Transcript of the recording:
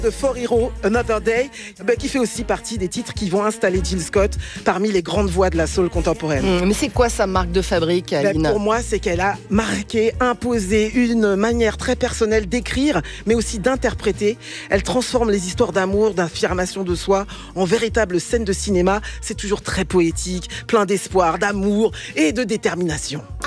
The For Hero, Another Day, qui fait aussi partie des titres qui vont installer Jill Scott parmi les grandes voix de la soul contemporaine. Mais c'est quoi sa marque de fabrique, Aline ? Pour moi, c'est qu'elle a marqué, imposé une manière très personnelle d'écrire, mais aussi d'interpréter. Elle transforme les histoires d'amour, d'affirmation de soi en véritables scènes de cinéma. C'est toujours très poétique, plein d'espoir, d'amour et de détermination.